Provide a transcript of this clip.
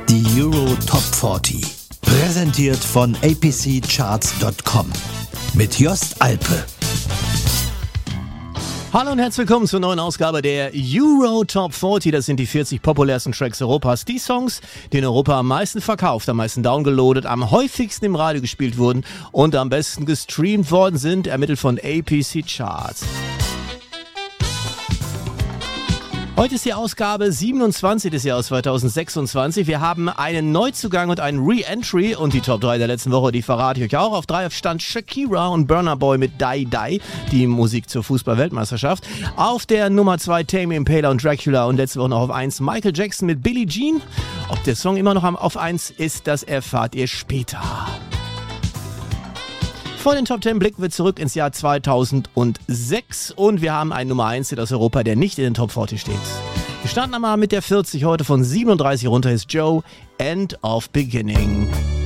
Die Euro Top 40. Präsentiert von apccharts.com. Mit Jost Alpe. Hallo und herzlich willkommen zur neuen Ausgabe der Euro Top 40. Das sind die 40 populärsten Tracks Europas. Die Songs, die in Europa am meisten verkauft, am meisten downgeloadet, am häufigsten im Radio gespielt wurden und am besten gestreamt worden sind, ermittelt von APC Charts. Heute ist die Ausgabe 27 des Jahres 2026. Wir haben einen Neuzugang und einen Re-Entry und die Top 3 der letzten Woche, die verrate ich euch auch. Auf 3 stand Shakira und Burna Boy mit Die Die, die Musik zur Fußball-Weltmeisterschaft. Auf der Nummer 2 Tame Impala und Dracula und letzte Woche noch auf 1 Michael Jackson mit Billie Jean. Ob der Song immer noch auf 1 ist, das erfahrt ihr später. Vor den Top 10 blicken wir zurück ins Jahr 2006 und wir haben einen Nummer 1 Hit aus Europa, der nicht in den Top 40 steht. Wir starten einmal mit der 40 heute von 37 runter, ist Joe, End of Beginning.